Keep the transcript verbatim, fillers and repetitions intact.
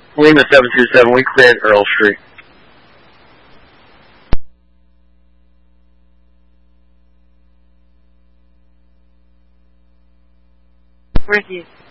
Lima seven two seven, we cleared Earl Street. Ricky.